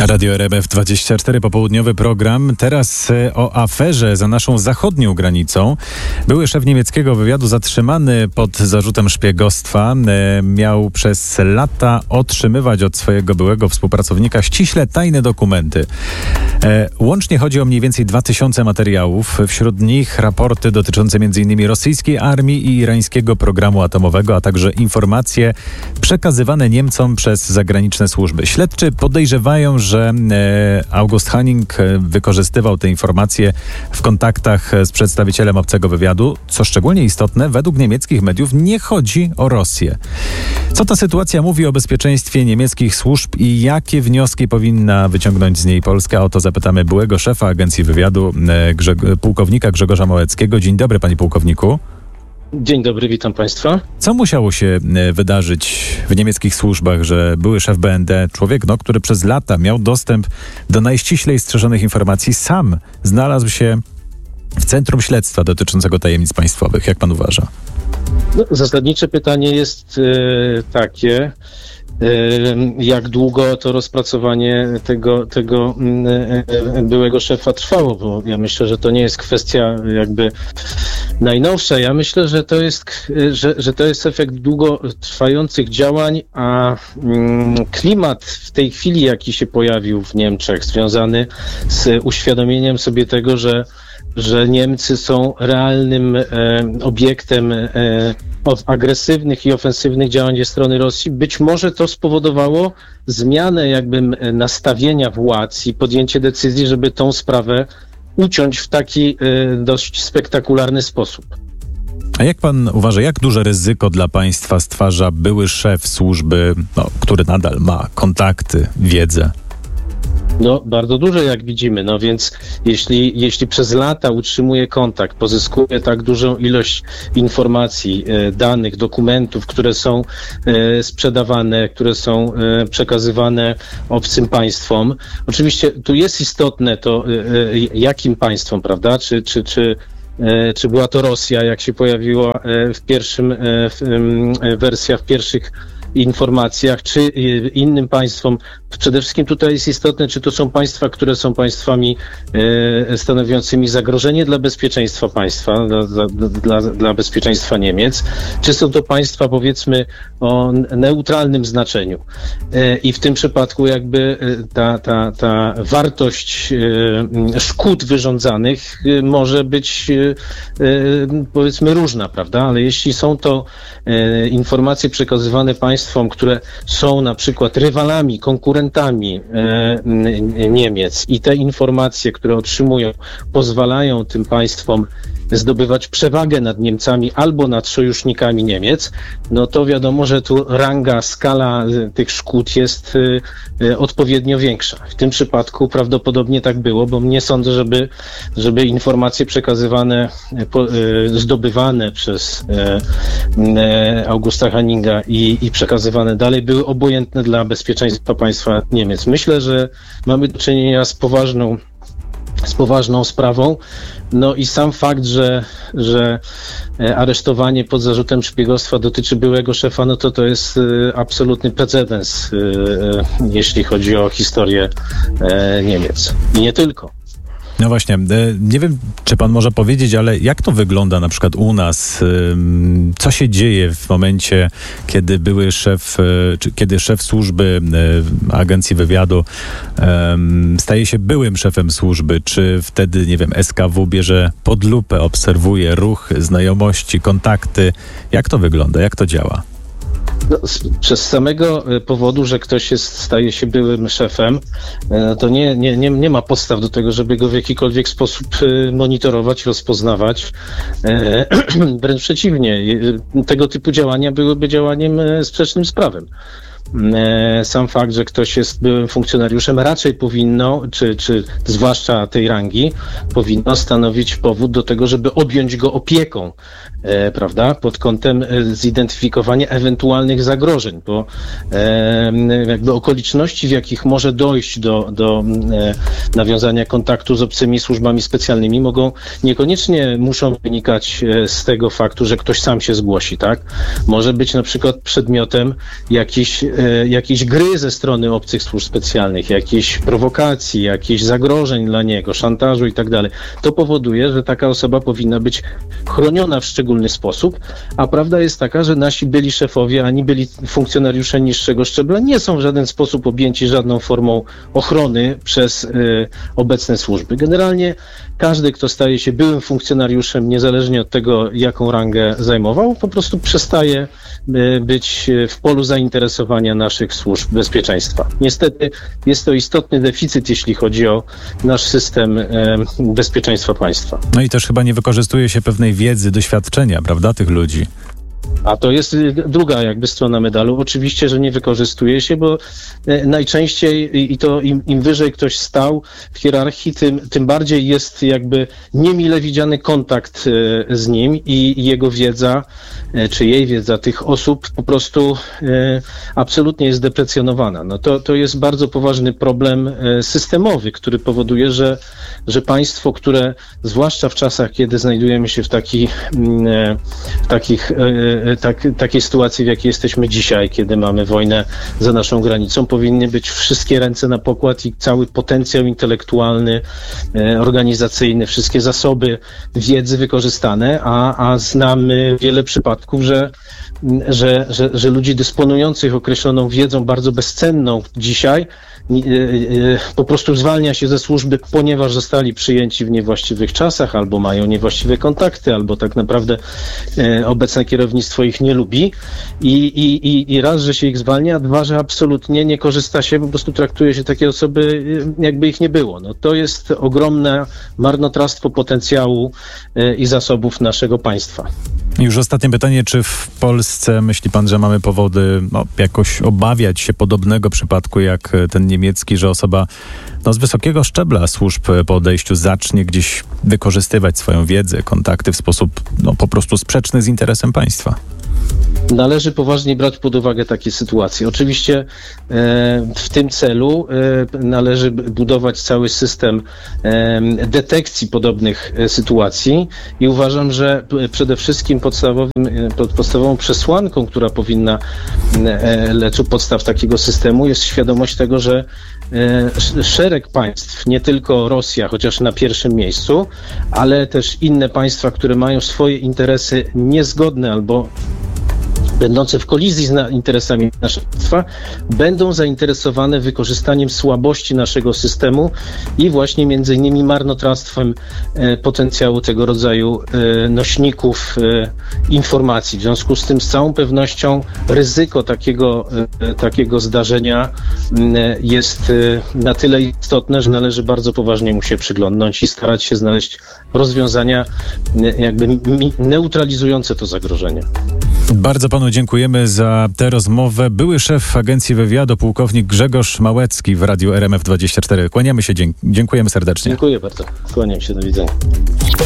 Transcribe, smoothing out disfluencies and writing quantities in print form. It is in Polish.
Radio RMF24, popołudniowy program. Teraz o aferze za naszą zachodnią granicą. Były szef niemieckiego wywiadu zatrzymany pod zarzutem szpiegostwa. Miał przez lata otrzymywać od swojego byłego współpracownika ściśle tajne dokumenty. Łącznie chodzi o mniej więcej 2000 materiałów. Wśród nich raporty dotyczące m.in. rosyjskiej armii i irańskiego programu atomowego, a także informacje przekazywane Niemcom przez zagraniczne służby. Śledczy podejrzewają, że August Hanning wykorzystywał te informacje w kontaktach z przedstawicielem obcego wywiadu. Co szczególnie istotne, według niemieckich mediów nie chodzi o Rosję. Co ta sytuacja mówi o bezpieczeństwie niemieckich służb i jakie wnioski powinna wyciągnąć z niej Polska? O to zapytamy byłego szefa Agencji Wywiadu, pułkownika Grzegorza Małeckiego. Dzień dobry, panie pułkowniku. Dzień dobry, witam państwa. Co musiało się wydarzyć w niemieckich służbach, że były szef BND, człowiek, który przez lata miał dostęp do najściślej strzeżonych informacji, sam znalazł się w centrum śledztwa dotyczącego tajemnic państwowych? Jak pan uważa? Zasadnicze pytanie jest takie, jak długo to rozpracowanie tego byłego szefa trwało, bo ja myślę, że to nie jest kwestia jakby najnowsza. Ja myślę, że to jest efekt długotrwających działań, a klimat w tej chwili, jaki się pojawił w Niemczech, związany z uświadomieniem sobie tego, że Niemcy są realnym obiektem agresywnych i ofensywnych działań ze strony Rosji, być może to spowodowało zmianę nastawienia władz i podjęcie decyzji, żeby tą sprawę uciąć w taki dość spektakularny sposób. A jak pan uważa, jak duże ryzyko dla państwa stwarza były szef służby, który nadal ma kontakty, wiedzę? Bardzo duże, jak widzimy. Więc jeśli przez lata utrzymuje kontakt, pozyskuje tak dużą ilość informacji, danych, dokumentów, które są sprzedawane, które są przekazywane obcym państwom. Oczywiście tu jest istotne to, jakim państwom, prawda? Czy była to Rosja, jak się pojawiła wersja w pierwszych informacjach, czy innym państwom. Przede wszystkim tutaj jest istotne, czy to są państwa, które są państwami stanowiącymi zagrożenie dla bezpieczeństwa państwa, dla bezpieczeństwa Niemiec, czy są to państwa, powiedzmy, o neutralnym znaczeniu. I w tym przypadku ta wartość szkód wyrządzanych może być, powiedzmy, różna, prawda? Ale jeśli są to informacje przekazywane państwom, które są na przykład rywalami, konkurentami Niemiec i te informacje, które otrzymują, pozwalają tym państwom zdobywać przewagę nad Niemcami albo nad sojusznikami Niemiec, to wiadomo, że tu skala tych szkód jest odpowiednio większa. W tym przypadku prawdopodobnie tak było, bo nie sądzę, żeby informacje przekazywane, zdobywane przez Augusta Hanninga i przekazywane dalej były obojętne dla bezpieczeństwa państwa Niemiec. Myślę, że mamy do czynienia z poważną sprawą. I sam fakt, że aresztowanie pod zarzutem szpiegostwa dotyczy byłego szefa, to jest absolutny precedens, jeśli chodzi o historię Niemiec. I nie tylko. No właśnie, nie wiem, czy pan może powiedzieć, ale jak to wygląda na przykład u nas? Co się dzieje w momencie, kiedy były kiedy szef służby Agencji Wywiadu staje się byłym szefem służby? Czy wtedy, nie wiem, SKW bierze pod lupę, obserwuje ruch, znajomości, kontakty? Jak to wygląda? Jak to działa? Przez samego powodu, że ktoś staje się byłym szefem, to nie ma podstaw do tego, żeby go w jakikolwiek sposób monitorować, rozpoznawać. Wręcz przeciwnie, tego typu działania byłyby działaniem sprzecznym z prawem. Sam fakt, że ktoś jest byłym funkcjonariuszem, raczej powinno, czy zwłaszcza tej rangi, powinno stanowić powód do tego, żeby objąć go opieką, prawda, pod kątem zidentyfikowania ewentualnych zagrożeń, bo okoliczności, w jakich może dojść do nawiązania kontaktu z obcymi służbami specjalnymi, muszą wynikać z tego faktu, że ktoś sam się zgłosi, tak? Może być na przykład przedmiotem jakichś jakiejś gry ze strony obcych służb specjalnych, jakiejś prowokacji, jakichś zagrożeń dla niego, szantażu i tak dalej, to powoduje, że taka osoba powinna być chroniona w szczególny sposób, a prawda jest taka, że nasi byli szefowie, ani byli funkcjonariusze niższego szczebla nie są w żaden sposób objęci żadną formą ochrony przez obecne służby. Generalnie każdy, kto staje się byłym funkcjonariuszem, niezależnie od tego, jaką rangę zajmował, po prostu przestaje być w polu zainteresowania naszych służb bezpieczeństwa. Niestety jest to istotny deficyt, jeśli chodzi o nasz system bezpieczeństwa państwa. No i też chyba nie wykorzystuje się pewnej wiedzy, doświadczenia, prawda, tych ludzi. A to jest druga jakby strona medalu. Oczywiście, że nie wykorzystuje się, bo najczęściej i to im wyżej ktoś stał w hierarchii, tym bardziej jest jakby niemile widziany kontakt z nim i jego wiedza, czy jej wiedza tych osób po prostu absolutnie jest deprecjonowana. No to jest bardzo poważny problem systemowy, który powoduje, że państwo, które zwłaszcza w czasach, kiedy znajdujemy się w takiej sytuacji, w jakiej jesteśmy dzisiaj, kiedy mamy wojnę za naszą granicą, powinny być wszystkie ręce na pokład i cały potencjał intelektualny, organizacyjny, wszystkie zasoby wiedzy wykorzystane, a znamy wiele przypadków, że ludzi dysponujących określoną wiedzą bardzo bezcenną dzisiaj po prostu zwalnia się ze służby, ponieważ zostali przyjęci w niewłaściwych czasach, albo mają niewłaściwe kontakty, albo tak naprawdę obecne kierownictwo ich nie lubi i raz, że się ich zwalnia, a dwa, że absolutnie nie korzysta się, po prostu traktuje się takie osoby, jakby ich nie było. No, to jest ogromne marnotrawstwo potencjału i zasobów naszego państwa. Już ostatnie pytanie, czy w Polsce myśli pan, że mamy powody jakoś obawiać się podobnego przypadku jak ten niemiecki, że osoba z wysokiego szczebla służb po odejściu zacznie gdzieś wykorzystywać swoją wiedzę, kontakty w sposób po prostu sprzeczny z interesem państwa? Należy poważnie brać pod uwagę takie sytuacje. Oczywiście w tym celu należy budować cały system detekcji podobnych sytuacji i uważam, że przede wszystkim podstawową przesłanką, która powinna lec u podstaw takiego systemu, jest świadomość tego, że szereg państw, nie tylko Rosja, chociaż na pierwszym miejscu, ale też inne państwa, które mają swoje interesy niezgodne albo będące w kolizji z interesami naszego państwa, będą zainteresowane wykorzystaniem słabości naszego systemu i właśnie między innymi marnotrawstwem potencjału tego rodzaju nośników informacji. W związku z tym z całą pewnością ryzyko takiego zdarzenia jest na tyle istotne, że należy bardzo poważnie mu się przyglądnąć i starać się znaleźć rozwiązania jakby neutralizujące to zagrożenie. Bardzo panu dziękujemy za tę rozmowę. Były szef Agencji Wywiadu, pułkownik Grzegorz Małecki w Radiu RMF24. Kłaniamy się, dziękujemy serdecznie. Dziękuję bardzo. Kłaniam się, do widzenia.